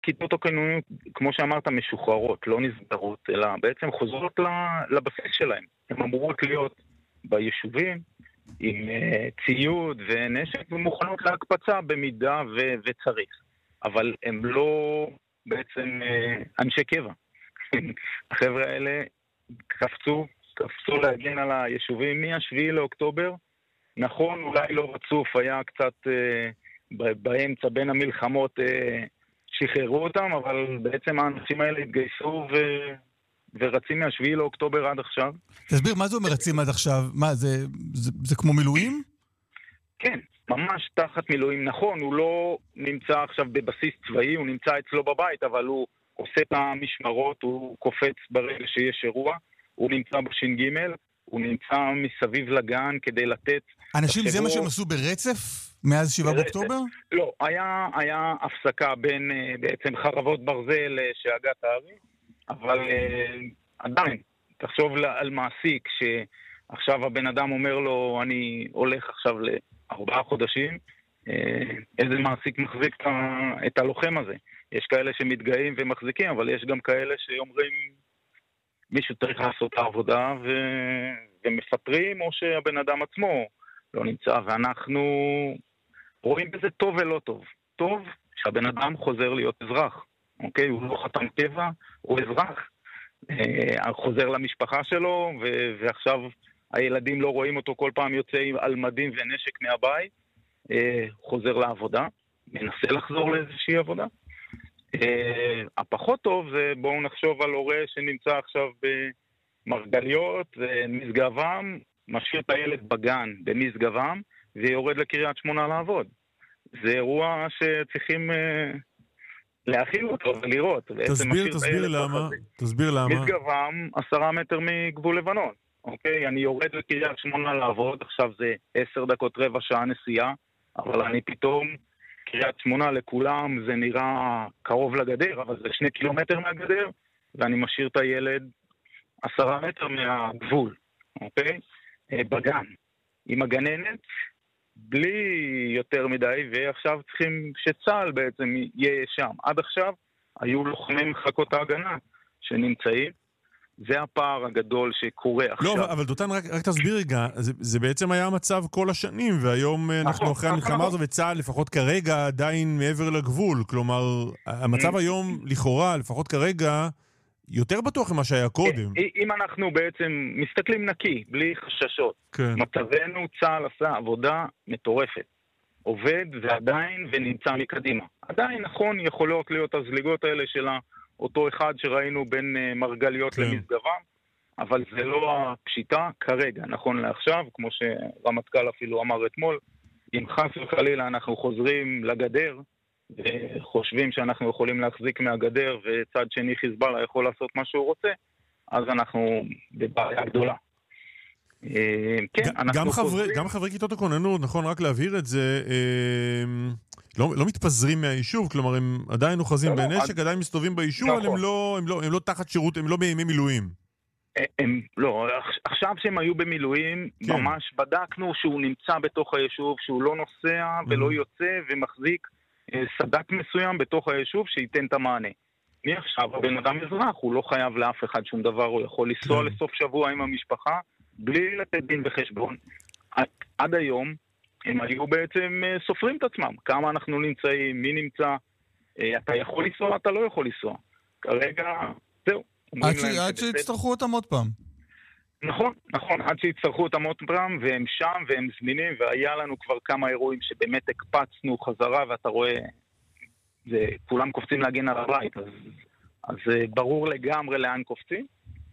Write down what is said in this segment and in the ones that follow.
כיתות הכוננות, כמו שאמרת, משוחררות, לא נסגרות, אלא בעצם חוזרות לבסיס שלהם. הן אמורות להיות ביישובים, עם ציוד ונשק, ומוכנות להקפצה במידה וצריך. אבל הם לא בעצם אנשי קבע. החבר'ה האלה קפצו להגן על היישובים מ-7 לאוקטובר. נכון, אולי לא רצוף, היה קצת באמצע בין המלחמות שחררו אותם, אבל בעצם האנשים האלה התגייסו ורצים מה-7 לאוקטובר עד עכשיו. תסביר, מה זה אומר רצים עד עכשיו? מה, זה כמו מילואים? כן, ממש תחת מילואים. נכון, הוא לא נמצא עכשיו בבסיס צבאי, הוא נמצא אצלו בבית, אבל הוא עושה את המשמרות, הוא קופץ ברגע שיש אירוע, הוא נמצא בש"ג, הוא נמצא מסביב לגן כדי לתת... אנשים, זה מה שהם עשו ברצף מאז 7 באוקטובר? לא, היה הפסקה בין בעצם חרבות ברזל שהגת הארי, אבל עדיין, תחשוב על מעסיק שעכשיו הבן אדם אומר לו, אני הולך עכשיו ל4 חודשים, איזה מעסיק מחזיק את הלוחם הזה? יש כאלה שמתגאים ומחזיקים, אבל יש גם כאלה שאומרים, מישהו צריך לעשות את העבודה ומפטרים, או שהבן אדם עצמו לא נמצא, ואנחנו רואים בזה טוב ולא טוב. טוב שהבן אדם חוזר להיות אזרח, אוקיי? הוא לא חתם קבע, הוא אזרח, חוזר למשפחה שלו, ועכשיו הילדים לא רואים אותו כל פעם יוצא על מדים ונשק מהבית, חוזר לעבודה, מנסה לחזור לאיזושהי עבודה. הפחות טוב זה, בואו נחשוב על הורה שנמצא עכשיו במרגליות, משגבם, משאיר את הילד בגן במשגבם, ויורד לקריית שמונה לעבוד. זה אירוע שצריכים להכיל אותו ולראות. תסביר למה. משגבם 10 מטר מגבול לבנון. אוקיי, אני יורד לקריית שמונה לעבוד, עכשיו זה 10 דקות, רבע שעה נסיעה, אבל אני פתאום, קריית שמונה לכולם זה נראה קרוב לגדר, אבל זה 2 קילומטר מהגדר, ואני משאיר את הילד 10 מטר מהגבול, אוקיי? בגן, עם הגננת, בלי יותר מדי, ועכשיו צריכים שצה"ל בעצם יהיה שם. עד עכשיו היו לוחמים מחלקות ההגנה שנמצאים, זה הפער הגדול שקורה עכשיו. לא, אבל דותן, רק תסביר רגע, זה בעצם היה המצב כל השנים, והיום אנחנו אחרי המלחמה הזו, וצה"ל לפחות כרגע עדיין מעבר לגבול, כלומר, המצב היום לכאורה, לפחות כרגע, יותר בטוח ממה שהיה קודם. אם אנחנו בעצם מסתכלים נקי, בלי חששות, מצבנו צה"ל עשה עבודה מטורפת. עובד ועדיין ונמצא מקדימה. עדיין נכון יכולות להיות הזליגות האלה של אותו אחד שראינו בין מרגליות למשגבם, אבל זה לא הפשיטה כרגע, נכון לעכשיו, כמו שרמטכ"ל אפילו אמר אתמול, אם חס וחלילה אנחנו חוזרים לגדר, וחושבים שאנחנו יכולים להחזיק מהגדר, וצד שני חיזבאללה יכול לעשות מה שהוא רוצה, אז אנחנו בבעיה גדולה. גם חברי כיתות הכוננות, נכון, רק להבהיר את זה, לא מתפזרים מהיישוב, כלומר הם עדיין אוחזים בנשק, עדיין מסתובבים ביישוב, אבל הם לא תחת שירות, הם לא בימי מילואים. לא, עכשיו שהם היו במילואים, ממש בדקנו שהוא נמצא בתוך היישוב, שהוא לא נוסע ולא יוצא ומחזיק סדק מסוים בתוך היישוב שייתן את המענה. מעכשיו הבן אדם אזרח, הוא לא חייב לאף אחד שום דבר, הוא יכול לנסוע לסוף שבוע עם המשפחה, בלי לתת דין וחשבון. עד היום הם היו בעצם סופרים את עצמם. כמה אנחנו נמצאים, מי נמצא, אתה יכול לנסוע, אתה לא יכול לנסוע. כרגע, זהו. עד שיצטרכו אותם עוד פעם. נכון, עד שיצטרכו אותם עוד פעם, והם שם והם זמינים, והיה לנו כבר כמה אירועים שבאמת הקפצנו חזרה, ואתה רואה, כולם קופצים להגן על הבית, אז ברור לגמרי לאן קופצים.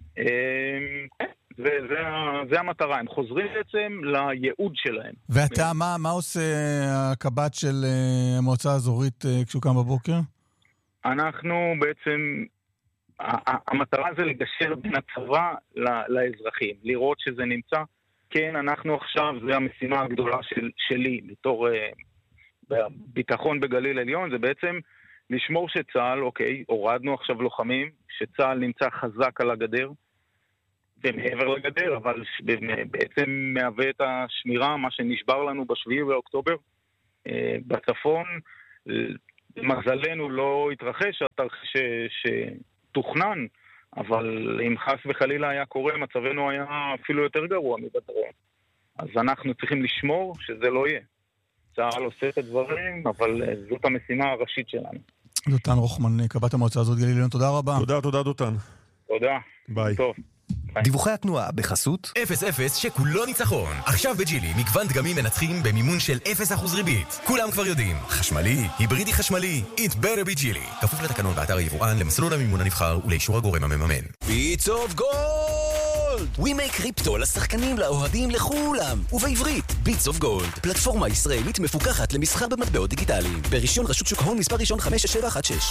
וזה המטרה, הם חוזרים בעצם לייעוד שלהם. ואתה, מה עושה הקב"ט של המועצה האזורית כשהוא קם בבוקר? אנחנו בעצם, המטרה זה לגשר בין הצבא לאזרחים, לראות שזה נמצא. כן, אנחנו עכשיו, זה המשימה הגדולה שלי, בתור ביטחון בגליל עליון, זה בעצם לשמור שצה"ל, אוקיי, הורדנו עכשיו לוחמים, שצה"ל נמצא חזק על הגדר, ומעבר לגדר, אבל בעצם מהווה את השמירה, מה שנשבר לנו ב7 באוקטובר, בצפון, למזלנו לא התרחש התרחיש שתוכנן, אבל אם חס וחלילה היה קורה, מצבנו היה אפילו יותר גרוע מבדרום. אז אנחנו צריכים לשמור שזה לא יהיה. צה"ל עושה את הדברים, אבל זאת המשימה הראשית שלנו. דותן רוחמן, קב"ט המועצה הזאת, גליל עליון, תודה רבה. תודה דותן. תודה. ביי. טוב. דיווחי התנועה בחסות 0-0 שכולו ניצחון. עכשיו בג'ילי מגוון דגמים מנצחים במימון של 0% ריבית. כולם כבר יודעים, חשמלי, היברידי חשמלי, It better be ג'ילי. כפוף לתקנון באתר היבואן, למסלול המימון הנבחר ולאישור הגורם המממן. ביטס אוף גולד! We make קריפטו לשחקנים, לאוהדים, לכולם. ובעברית, ביטס אוף גולד, פלטפורמה ישראלית מפוקחת למסחר במטבעות דיגיטליים. ברישיון רשות שוק ההון מספר ראשון 56716.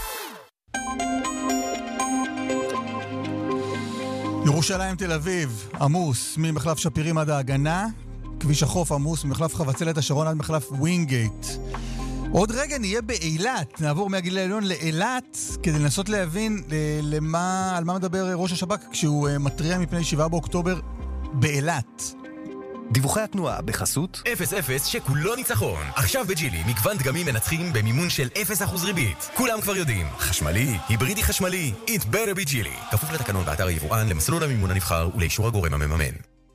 ירושלים תל אביב, עמוס ממחלף שפירים עד ההגנה, כביש החוף עמוס ממחלף חבצלת השרון עד מחלף ווינגייט. עוד רגע נהיה באילת, נעבור מהגליל העליון לאילת כדי לנסות להבין על מה מדבר ראש השב"כ כשהוא מטריע מפני 7 באוקטובר באילת. דיווחי התנועה בחסות 0-0 שכולו ניצחון. עכשיו בג'ילי מגוון דגמים מנצחים במימון של 0% ריבית. כולם כבר יודעים, חשמלי, היברידי חשמלי, It better be ג'ילי. כפוף לתקנון באתר היבואן, למסלול המימון הנבחר ולאישור הגורם המממן.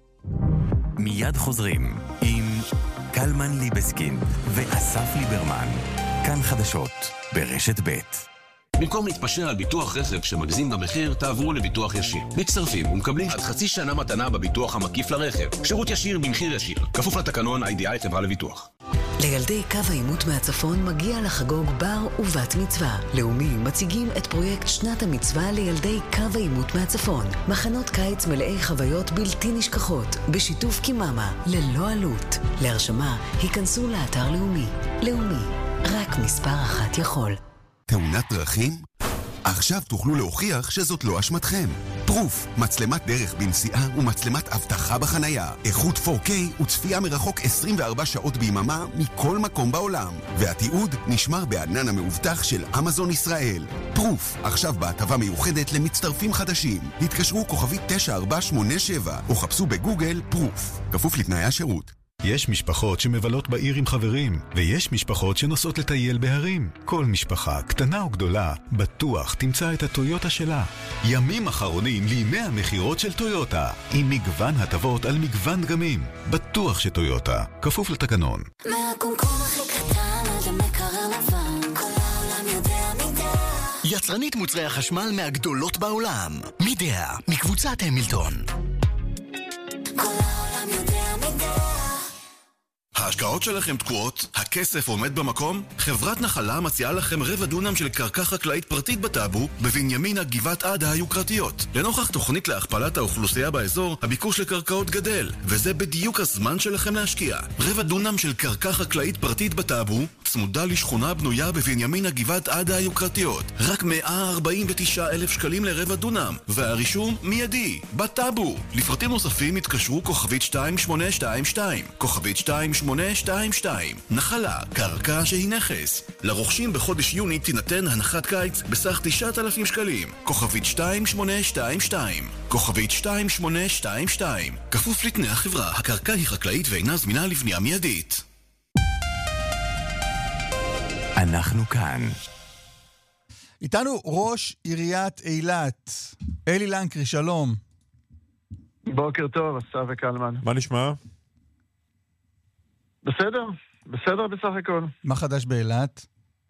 מיד חוזרים עם קלמן ליבסקין ואסף ליברמן. כאן חדשות ברשת ב'. במקום להתפשר על ביטוח רכב שמגזים במחיר, תעברו לביטוח ישיר. מצטרפים ומקבלים עד חצי שנה מתנה בביטוח המקיף לרכב. שירות ישיר במחיר ישיר. כפוף לתקנון IDI חברה לביטוח. לילדי קו העימות מהצפון מגיע לחגוג בר ובת מצווה. לאומי מציגים את פרויקט שנת המצווה לילדי קו העימות מהצפון. מחנות קיץ מלאי חוויות בלתי נשכחות, בשיתוף קיממה, ללא עלות. להרשמה, היכנסו לאתר לאומי. לאומי, רק מספר אחת יכול. תאונת דרכים? עכשיו תוכלו להוכיח שזאת לא אשמתכם. פרוף, מצלמת דרך בנסיעה ומצלמת אבטחה בחנייה. איכות 4K וצפייה מרחוק 24 שעות ביממה מכל מקום בעולם. והתיעוד נשמר בענן המאובטח של אמזון ישראל. פרוף, עכשיו בהטבה מיוחדת למצטרפים חדשים. התקשרו כוכבית 9487 או חפשו בגוגל פרוף. כפוף לתנאי השירות. יש משפחות שמבלות בעיר עם חברים, ויש משפחות שנוסעות לטייל בהרים. כל משפחה, קטנה או גדולה, בטוח תמצא את הטויוטה שלה. ימים אחרונים לימי המחירות של טויוטה, עם מגוון הטבות על מגוון דגמים. בטוח שטויוטה, כפוף לתקנון. מהקומקום הכי קטן עד המקרר לבן, כל העולם יודע מידה. יצרנית מוצרי החשמל מהגדולות בעולם. מידה, מקבוצת המילטון. כל העולם יודע מידה. ההשקעות שלכם תקועות? הכסף עומד במקום? חברת נחלה מציעה לכם רבע דונם של קרקע חקלאית פרטית בטאבו, בבנימינה גבעת עדה היוקרתיות. לנוכח תוכנית להכפלת האוכלוסייה באזור, הביקוש לקרקעות גדל, וזה בדיוק הזמן שלכם להשקיע. רבע דונם של קרקע חקלאית פרטית בטאבו, צמודה לשכונה בנויה בבנימינה גבעת עדה היוקרתיות. רק 149,000 שקלים לרבע דונם, והרישום מיידי, בטאבו. לפרטים נוספים התקשרו כוכבית 2822, כוכבית 2822. נחלה, קרקע שהיא נכס. לרוכשים בחודש יוני תינתן הנחת קיץ בסך 9,000 שקלים. כוכבית 2822. כוכבית 2822. כפוף לתנאי החברה, הקרקע היא חקלאית ואינה זמינה לבנייה מיידית. אנחנו כאן. איתנו ראש עיריית אילת, אלי לנקרי, שלום. בוקר טוב, אסף וקלמן. מה נשמע? בסדר בסך הכל. מה חדש באילת?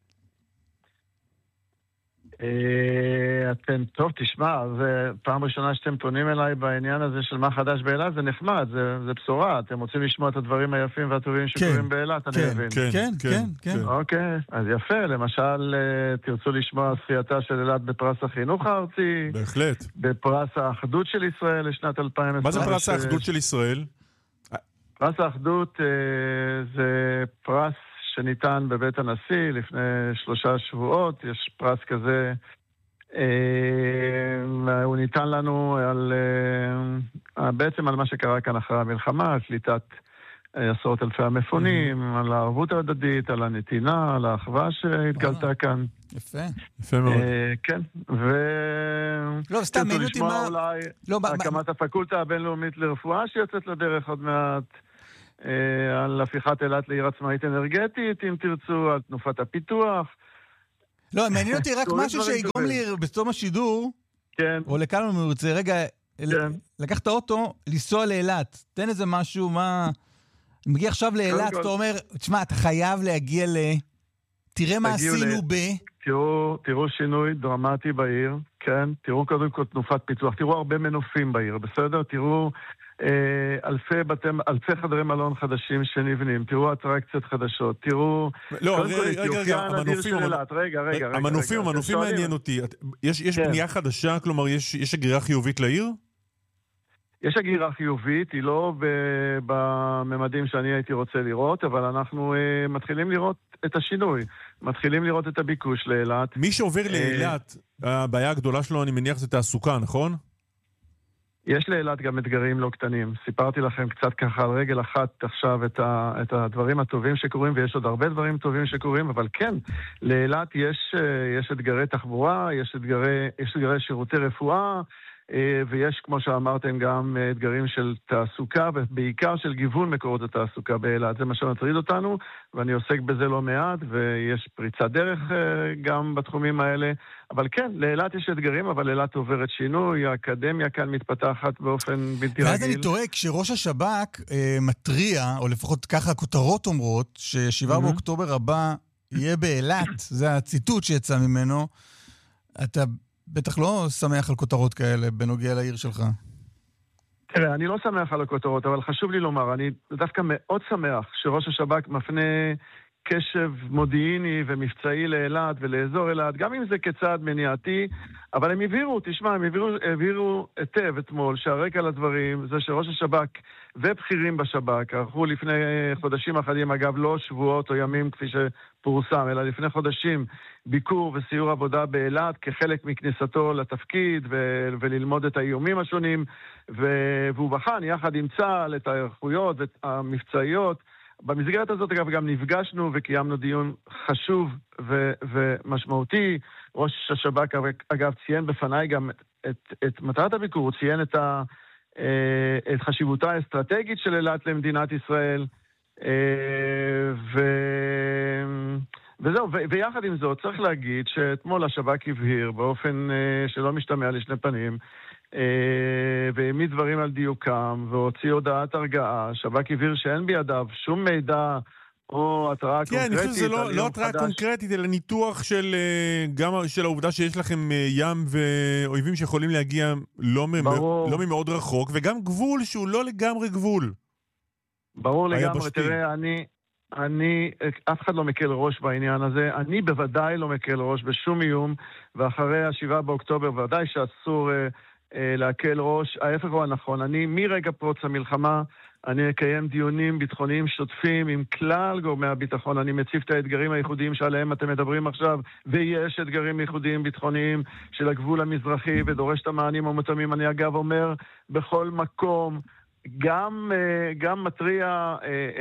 טוב, תשמע, זה פעם ראשונה שאתם פונים אליי בעניין הזה של מה חדש באילת, זה נחמד, זה בשורה. אתם רוצים לשמוע את הדברים היפים והטובים שקורים באילת, אני מבין. כן. אוקיי, אז יפה, למשל, תרצו לשמוע זכייתה של אילת בפרס החינוך הארצי. בהחלט. בפרס האחדות של ישראל לשנת 2020. מה זה פרס האחדות של ישראל? פרס האחדות זה פרס שניתן בבית הנשיא לפני 3 שבועות. יש פרס כזה, הוא ניתן לנו בעצם על מה שקרה כאן אחרי המלחמה, על קליטת עשרות אלפי המפונים, על הערבות ההדדית, על הנתינה, על האחווה שהתגלתה כאן. יפה מאוד. כן, לא, סתם, מעניין אותי מה... אולי הקמת הפקולטה הבינלאומית לרפואה שיוצאת לדרך עוד מעט, על הפיכת אילת לעיר עצמאית אנרגטית, אם תרצו, על תנופת הפיתוח, לא, מעניין אותי רק משהו שיגרום לי בסתום השידור, או לכאן אני רוצה, רגע, לקח את האוטו, לנסוע לאילת. תן איזה משהו, מה... מגיע עכשיו לאילת, אתה אומר, תשמע, אתה חייב להגיע תראה מה עשינו תראו שינוי דרמטי בעיר, כן? תראו קודם כל תנופת פיתוח, תראו הרבה מנופים בעיר, בסדר? תראו אלפי חדרי מלון חדשים שנבנים, תראו אטרקציות חדשות, תראו... לא, רגע, המנופים מעניין אותי. יש בנייה חדשה, כלומר, יש הגירה חיובית לעיר? יש הגירה חיובית, היא לא בממדים שאני הייתי רוצה לראות, אבל אנחנו מתחילים לראות את השינוי, מתחילים לראות את הביקוש לאילת. מי שעובר לאילת, הבעיה הגדולה שלו, אני מניח, זה תעסוקה, נכון? יש לאילת גם אתגרים לא קטנים. סיפרתי לכם קצת ככה על רגל אחת עכשיו את הדברים הטובים שקורים, ויש עוד הרבה דברים טובים שקורים, אבל כן, לאילת יש אתגרי תחבורה, יש אתגרי שירותי רפואה, ויש, כמו שאמרתם, גם אתגרים של תעסוקה, ובעיקר של גיוון מקורות התעסוקה באילת. זה מה שמטריד אותנו, ואני עוסק בזה לא מעט, ויש פריצת דרך גם בתחומים האלה. אבל כן, לאילת יש אתגרים, אבל אילת עוברת שינוי, האקדמיה כאן מתפתחת באופן בלתי רגיל. ואז אני טועה, כשראש השב"כ מטריע, או לפחות ככה הכותרות אומרות, ש7 באוקטובר הבא יהיה באילת, זה הציטוט שיצא ממנו, אתה... בטח לא שמח על כותרות כאלה בנוגע לעיר שלך. תראה, אני לא שמח על הכותרות, אבל חשוב לי לומר, אני דווקא מאוד שמח שראש השב"כ מפנה קשב מודיעיני ומבצעי לאילת ולאזור אילת, גם אם זה כצעד מניעתי, אבל הם הבהירו היטב אתמול שהרקע לדברים זה שראש השב"כ ובכירים בשב"כ ערכו לפני חודשים אחדים, אגב לא שבועות או ימים כפי שפורסם, אלא לפני חודשים ביקור וסיור עבודה באילת כחלק מכניסתו לתפקיד וללמוד את האיומים השונים, והוא בחן יחד עם צה"ל את הערכויות והמבצעיות. במסגרת הזאת אגב גם נפגשנו וקיימנו דיון חשוב ומשמעותי. ראש השב"כ אגב ציין בפניי גם את מטרת הביקור, הוא ציין את חשיבותה האסטרטגית של אילת למדינת ישראל, וזהו, ויחד עם זאת צריך להגיד שאתמול השב"כ הבהיר באופן שלא משתמע לשני פנים, והעמיד דברים על דיוקם והוציא הודעת הרגעה. השב"כ הבהיר שאין בידיו שום מידע או התראה קונקרטית. כן, אני חושב שזה לא התראה קונקרטית, אלא ניתוח גם של העובדה שיש לכם ים ואויבים שיכולים להגיע לא ממאוד רחוק, וגם גבול שהוא לא לגמרי גבול. ברור לגמרי, תראה, אף אחד לא מקל ראש בעניין הזה, אני בוודאי לא מקל ראש בשום איום, ואחרי 7 באוקטובר ודאי שאסור להקל ראש, ההפך הוא הנכון. אני מרגע פרוץ המלחמה, אני אקיים דיונים ביטחוניים שוטפים עם כלל גורמי הביטחון, אני מציף את האתגרים הייחודיים שעליהם אתם מדברים עכשיו, ויש אתגרים ייחודיים ביטחוניים של הגבול המזרחי, ודורש את המענים המותאמים. אני אגב אומר, בכל מקום, גם מטריע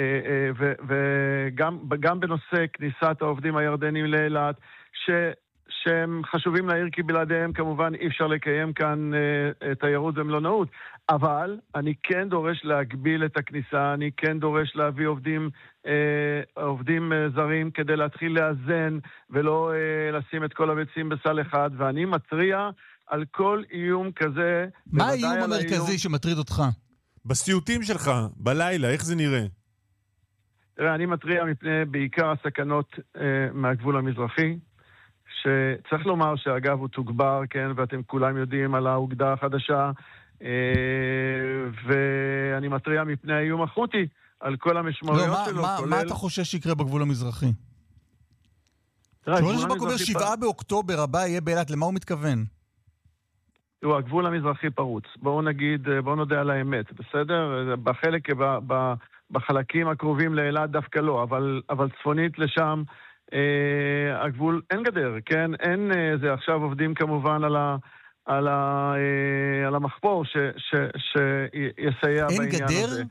וגם בנושא כניסת העובדים הירדנים לאילת, שהם חשובים לעיר, כי בלעדיהם כמובן אי אפשר לקיים כאן תיירות ומלונאות. אבל אני כן דורש להגביל את הכניסה, אני כן דורש להביא עובדים זרים כדי להתחיל לאזן ולא לשים את כל הביצים בסל אחד, ואני מטריע על כל איום כזה. מה האיום המרכזי שמטריד אותך? בסיוטים שלך, בלילה, איך זה נראה? תראה, אני מטריע מפני בעיקר הסכנות מהגבול המזרחי, שצריך לומר שאגב הוא תוגבר, כן, ואתם כולם יודעים על האוגדה החדשה, ואני מטריע מפני האיום החותי, על כל המשמעויות שלו. מה אתה חושב שיקרה בגבול המזרחי? שראש השב"כ אומר 7 באוקטובר הבא יהיה באילת, למה הוא מתכוון? תראו, הגבול המזרחי פרוץ. בואו נודה על האמת, בסדר? בחלקים הקרובים לאילת דווקא לא, אבל צפונית לשם הגבול, אין גדר, כן? אין, זה עכשיו עובדים כמובן על המחפור שיסייע בעניין הזה.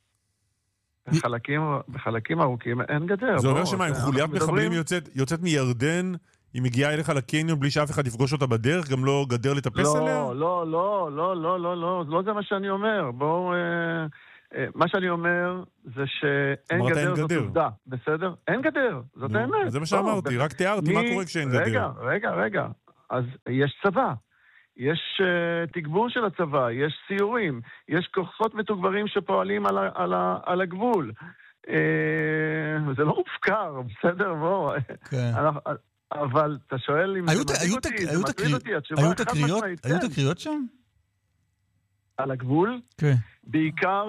בחלקים ארוכים אין גדר. זה אומר שמה, אם חוליית מחבלים יוצאת מירדן, היא מגיעה אליך לקניון בלי שאף אחד יפגוש אותה בדרך, גם לא גדר לטפס עליה? לא זה מה שאני אומר. בואו, מה שאני אומר זה שאין גדר, זאת עובדה, בסדר? אין גדר, זאת האמת. זה מה שאמרתי, רק תיארתי מה קורה כשאין גדר. רגע. אז יש צבא, יש תגבור של הצבא, יש סיורים, יש כוחות מתוגברים שפועלים על הגבול. זה לא מופקר, בסדר? בוא. אבל אתה שואל אם זה מדהיג אותי, זה מטריד אותי, התשובה חד משמעית, כן. היו תקריות שם? על הגבול? כן. בעיקר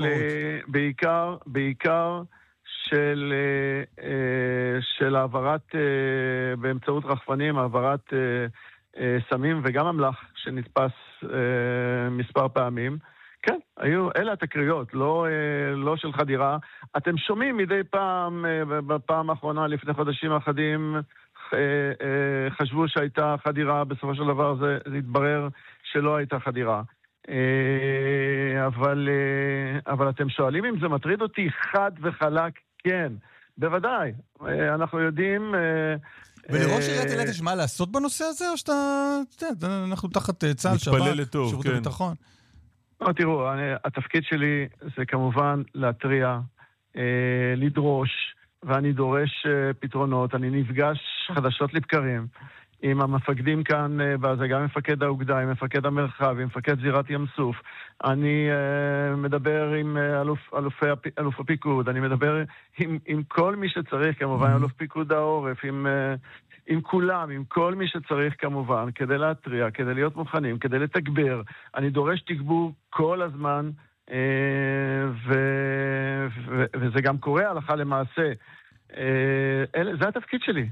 של העברת, באמצעות רחפנים, העברת סמים וגם אמל"ח שנתפס מספר פעמים. כן, אלה התקריות, לא של חדירה. אתם שומעים מדי פעם, בפעם האחרונה לפני חודשים אחדים, חשבו שהייתה חדירה, בסופו של דבר זה התברר שלא הייתה חדירה. אבל אתם שואלים אם זה מטריד אותי חד וחלק, כן, בוודאי. אנחנו יודעים... ולראש עיריית אילת יש מה לעשות בנושא הזה, או שאתה... אנחנו תחת צה"ל, שב"כ, שירות הביטחון. תראו, התפקיד שלי זה כמובן להטריע, לדרוש, ואני דורש פתרונות. אני נפגש חדשות לבקרים עם המפקדים כאן, וזה גם מפקד האוגדה, עם מפקד המרחב, עם מפקד זירת ים סוף. אני מדבר עם אלוף הפיקוד, אני מדבר עם כל מי שצריך, כמובן, אלוף פיקוד העורף, עם כולם, עם כל מי שצריך כמובן, כדי להטריע, כדי להיות מוכנים, כדי לתגבר. אני דורש תגבור כל הזמן, וזה גם קורה הלכה למעשה. זה התפקיד שלי.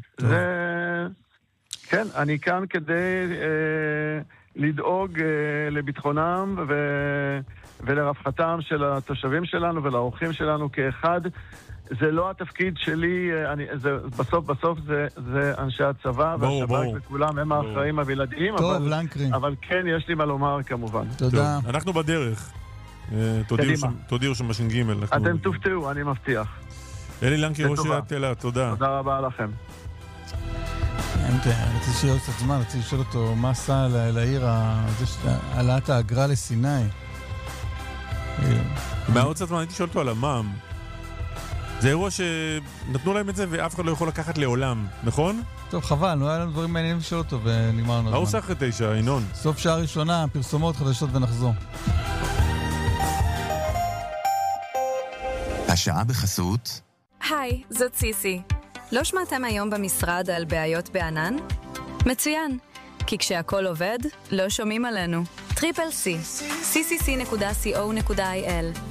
כן, אני כאן כדי לדאוג לביטחונם ולרווחתם של התושבים שלנו ולאורחים שלנו כאחד. זה לא התפקיד שלי, בסוף זה אנשי הצבא והשב"כ וכולם הם האחראים הבלעדיים, אבל כן יש לי מה לומר כמובן. תודה. אנחנו בדרך. תודיעו שמש"ג. אתם תופתעו, אני מבטיח. אלי לנקרי, ראש עיריית אילת, תודה. תודה רבה לכם. רציתי לשאול קצת זמן, רציתי לשאול אותו מה עשה לעיר העלאת האגרה לסיני. מהעוד קצת זמן הייתי שואל אותו על המע"מ. זה אירוע שנתנו להם את זה ואף אחד לא יכול לקחת לעולם, נכון? טוב, חבל, לא היה לנו דברים מעניינים לשאול אותו ונגמרנו הזמן. העושה אחרי 9, אינון. סוף שעה ראשונה, פרסומות, חדשות ונחזור. השעה בחסות. היי, זאת סיסי. לא שמעתם היום במשרד על בעיות בענן? מצוין, כי כשהכל עובד, לא שומעים עלינו. טריפל C, ccc.co.il.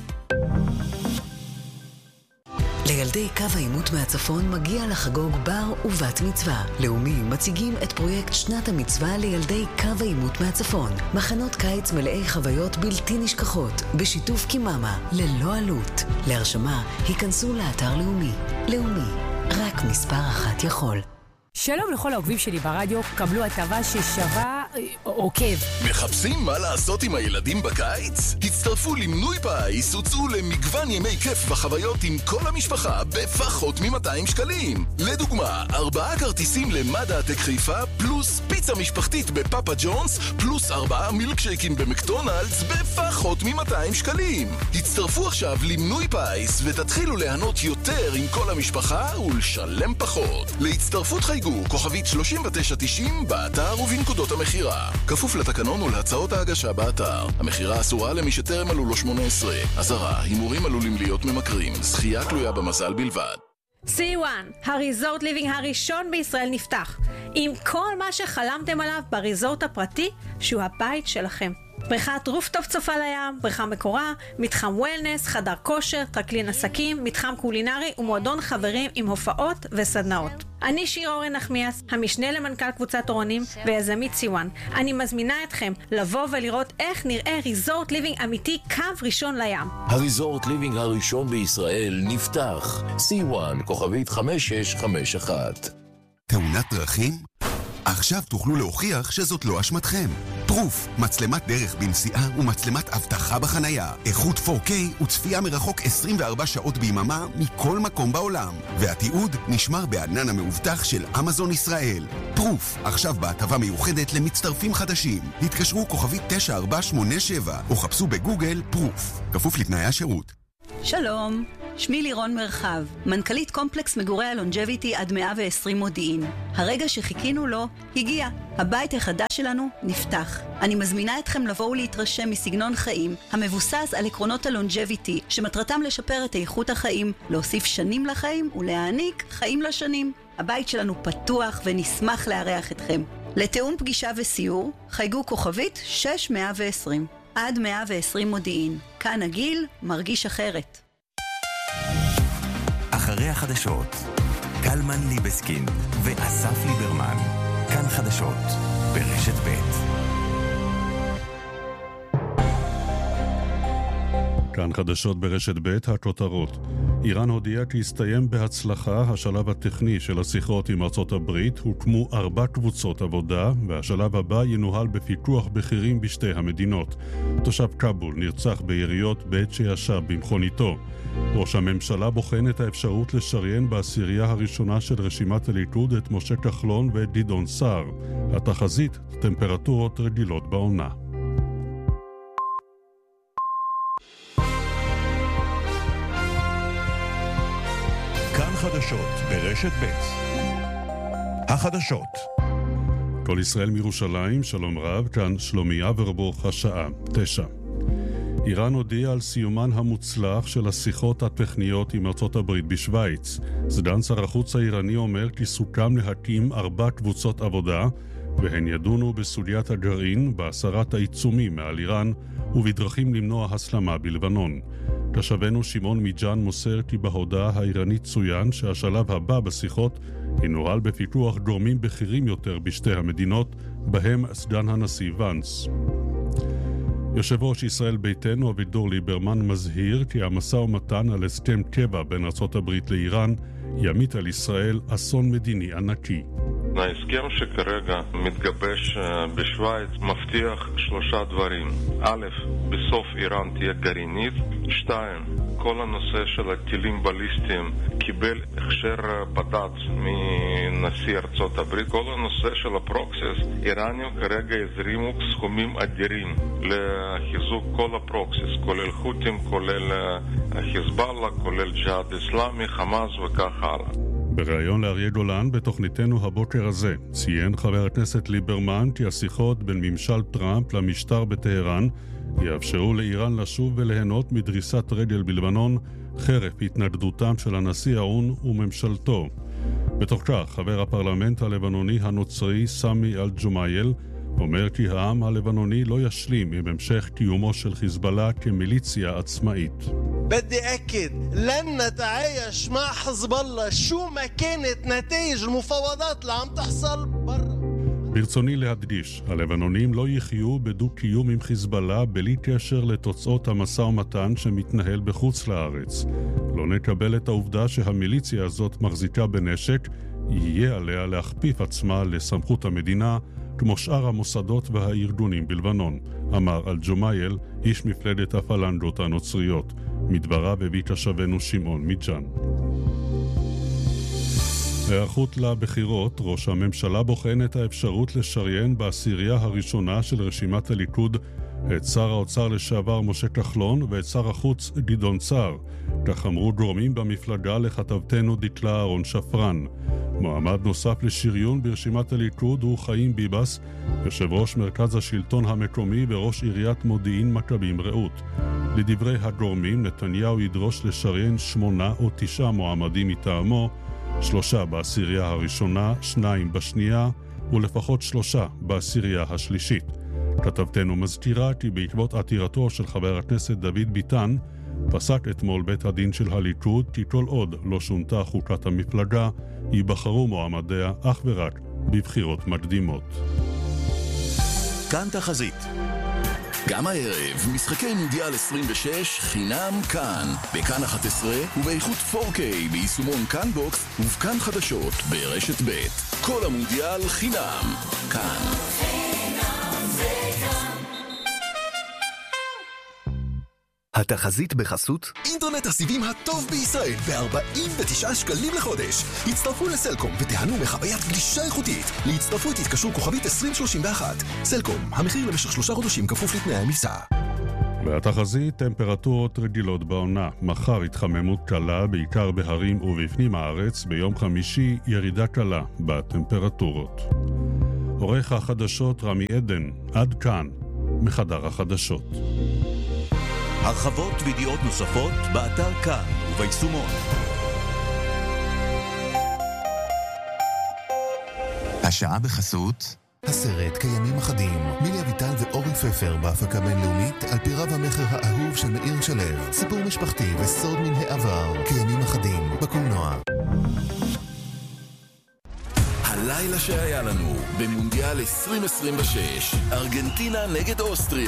לילדי קו העימות מהצפון מגיע לחגוג בר ובת מצווה. לאומי מציגים את פרויקט שנת המצווה לילדי קו העימות מהצפון. מחנות קיץ מלאי חוויות בלתי נשכחות, בשיתוף קיממה, ללא עלות. להרשמה, היכנסו לאתר לאומי. לאומי, רק מספר אחת יכול. שלום לכל העוקבים שלי ברדיו, קבלו הטבה ששווה עוקב. מחפשים מה לעשות עם הילדים בקיץ? הצטרפו למנוי פיס, הוצאו למגוון ימי כיף וחוויות עם כל המשפחה בפחות מ-200 שקלים. לדוגמה, 4 כרטיסים למדע טק חיפה, פלוס פיצה משפחתית בפאפה ג'ונס, פלוס 4 מילקשייקים במקדונלדס בפחות מ-200 שקלים. הצטרפו עכשיו למנוי פיס ותתחילו ליהנות יותר עם כל המשפחה ולשלם פחות. להצטרפות חייגו כוכבית 3990 באתר ובנקודות המחירה. כפוף לתקנון ולהצעות ההגשה באתר. המחירה אסורה למי שטרם מלאו לו 18. אזהרה, הימורים עלולים להיות ממכרים. זכייה תלויה במזל בלבד. C1, הריזורט ליבינג הראשון בישראל נפתח. עם כל מה שחלמתם עליו בריזורט הפרטי, שהוא הבית שלכם. בריכת רופטופ צופה לים, בריכה מקורה, מתחם וולנס, חדר כושר, טרקלין עסקים, מתחם קולינרי ומועדון חברים עם הופעות וסדנאות. אני שיר אורן נחמיאס, המשנה למנכ"ל קבוצת אורנים ויזמית C1. אני מזמינה אתכם לבוא ולראות איך נראה ריזורט ליבינג אמיתי קו ראשון לים. הריזורט ליבינג הראשון בישראל נפתח. C1, כוכבית 5651. תאונת דרכים? עכשיו תוכלו להוכיח שזאת לא אשמתכם. פרוף, מצלמת דרך בנסיעה ומצלמת אבטחה בחנייה. איכות 4K וצפייה מרחוק 24 שעות ביממה מכל מקום בעולם. והתיעוד נשמר בענן המאובטח של אמזון ישראל. פרוף, עכשיו בהטבה מיוחדת למצטרפים חדשים. התקשרו כוכבית 9487 או חפשו בגוגל פרוף. כפוף לתנאי השירות. שלום, שמי לירון מרחב, מנכ"לית קומפלקס מגורי הלונג'ביטי עד 120 מודיעין. הרגע שחיכינו לו הגיע. הבית החדש שלנו נפתח. אני מזמינה אתכם לבוא ולהתרשם מסגנון חיים המבוסס על עקרונות הלונג'ביטי, שמטרתם לשפר את איכות החיים, להוסיף שנים לחיים ולהעניק חיים לשנים. הבית שלנו פתוח ונשמח לארח אתכם. לתאום פגישה וסיור, חייגו כוכבית 6120. עד 120 מודיעין. כאן הגיל מרגיש אחרת. אחרי החדשות, קלמן ליבסקין ואסף ליברמן. כאן חדשות, ברשת ב'. כאן חדשות ברשת ב', הכותרות. איראן הודיעה כי הסתיים בהצלחה השלב הטכני של השיחות עם ארצות הברית, הוקמו 4 קבוצות עבודה, והשלב הבא ינוהל בפיתוח בכירים בשתי המדינות. תושב קאבול נרצח ביריות בעת שישב במכוניתו. ראש הממשלה בוחן את האפשרות לשריין בעשירייה הראשונה של רשימת הליכוד את משה כחלון ואת גדעון סער. התחזית, טמפרטורות רגילות בעונה. כאן חדשות ברשת ב'. החדשות. כל ישראל מירושלים, שלום רב, כאן שלומי אברבוך, השעה 9. איראן הודיעה על סיומן המוצלח של השיחות הטכניות עם ארצות הברית בשוויץ. סגן שר החוץ האיראני אומר כי סוכם להקים 4 קבוצות עבודה, והן ידונו בסוגיית הגרעין, בהסרת העיצומים מעל איראן ובדרכים למנוע הסלמה בלבנון. תושבנו שמעון מג'אן מוסר כי בהודעה האיראנית צוין שהשלב הבא בשיחות ינוהל בפיתוח גורמים בכירים יותר בשתי המדינות, בהם סגן הנשיא ונס. יושב ראש ישראל ביתנו אביגדור ליברמן מזהיר כי המשא ומתן על הסכם קבע בין ארצות הברית לאיראן ימיט על ישראל אסון מדיני ענקי. ההסכם שכרגע מתגבש בשוויץ מבטיח 3 דברים. א', בסוף איראן תהיה גרעינית. 2, כל הנושא של הטילים בליסטיים קיבל הכשר בד"ץ מנשיא ארצות הברית. כל הנושא של הפרוקסיס, איראנים כרגע הזרימו סכומים אדירים לחיזוק כל הפרוקסיס, כולל חות'ים, כולל חיזבאללה, כולל ג'יהאד אסלאמי, חמאס וכך הלאה. בריאיון לאריה גולן בתוכניתנו הבוקר הזה ציין חבר הכנסת ליברמן כי השיחות בין ממשל טראמפ למשטר בטהרן יאפשרו לאיראן לשוב וליהנות מדריסת רגל בלבנון חרף התנגדותם של הנשיא האון וממשלתו. בתוך כך, חבר הפרלמנט הלבנוני הנוצרי סמי אל-ג'ומייל אומר כי העם הלבנוני לא ישלים עם המשך קיומו של חיזבאללה כמיליציה עצמאית. بدي أكد لن نتعايش مع حزب الله شو ما كانت نتائج المفاوضات اللي عم تحصل برا. ברצוני להדגיש, הלבנונים לא יחיו בדו-קיום עם חיזבאללה בלי קשר לתוצאות המשא ומתן שמתנהל בחוץ לארץ. לא נקבל את העובדה שהמיליציה הזאת מחזיקה בנשק, יהיה עליה להכפיף עצמה לסמכות המדינה, כמו שאר המוסדות והארגונים בלבנון, אמר אל-ג'ומייל, איש מפלגת הפלנגות הנוצריות. מדבריו הביא תושבנו שמעון מג'אן. היערכות לבחירות, ראש הממשלה בוחן את האפשרות לשריין בעשירייה הראשונה של רשימת הליכוד את שר האוצר לשעבר משה כחלון ואת שר החוץ גדעון סער. כך אמרו גורמים במפלגה לכתבתנו דקלה אהרון שפרן. מועמד נוסף לשריון ברשימת הליכוד הוא חיים ביבס, יושב ראש מרכז השלטון המקומי וראש עיריית מודיעין מכבים רעות. לדברי הגורמים, נתניהו ידרוש לשריין 8 או 9 מועמדים מטעמו, 3 בעשירייה הראשונה, 2 בשנייה ולפחות 3 בעשירייה השלישית. כתבתנו מזכירה כי בעקבות עתירתו של חבר הכנסת דוד ביטן, פסק אתמול בית הדין של הליכוד כי כל עוד לא שונתה חוקת המפלגה, ייבחרו מועמדיה אך ורק בבחירות מקדימות. כאן תחזית. גם הערב, משחקי מונדיאל 26 חינם כאן, בכאן 11 ובאיכות 4K ביישומון כאן בוקס ובכאן חדשות ברשת ב'. כל המונדיאל חינם כאן. התחזית בחסות אינטרנט הסיבים הטוב בישראל ב-49 שקלים לחודש. הצטרפו לסלקום ותיהנו מחוויית גלישה איכותית. להצטרפות תתקשרו כוכבית 2031. סלקום, המחיר למשך 3 חודשים כפוף לתנאי המבצע. והתחזית, טמפרטורות רגילות בעונה. מחר התחממות קלה, בעיקר בהרים ובפנים הארץ. ביום חמישי ירידה קלה בטמפרטורות. עורך החדשות רמי עדן. עד כאן מחדר החדשות. הרחבות וידיעות נוספות באתר כאן וביישומון. השעה בחסות הסרט קיימים אחדים, מילי אביטל ואורן פפר בהפקה בינלאומית על פי רב המחר האהוב של מאיר שלו. סיפור משפחתי וסוד מן העבר, קיימים אחדים בקולנוע. הלילה שהיה לנו במונדיאל 2026, ארגנטינה נגד אוסטריה.